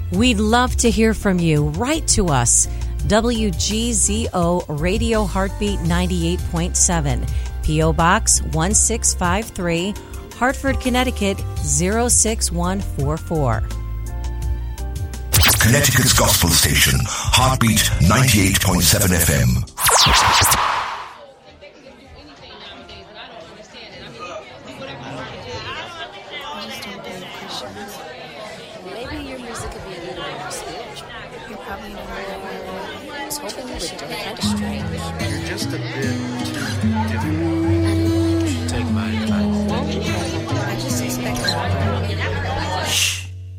We'd love to hear from you. Write to us. WGZO Radio Heartbeat 98.7, P.O. Box 1653, Hartford, Connecticut 06144. Connecticut's Gospel Station, Heartbeat 98.7 FM. Maybe your music could be a little more spiritual. You're probably more, I was hoping you would do kind of strange. You're just a bit too difficult. I don't like it. Take my advice.